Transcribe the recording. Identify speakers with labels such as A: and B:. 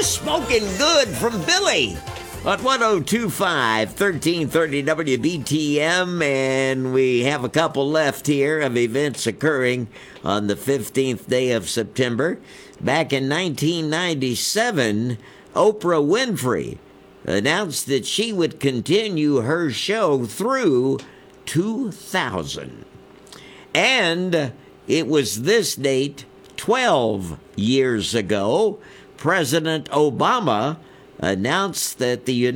A: Smoking Good from Billy at 1025 1330 WBTM, and we have a couple left here of events occurring on the 15th day of September. Back in 1997, Oprah Winfrey announced that she would continue her show through 2000. And it was this date 12 years ago, President Obama announced that the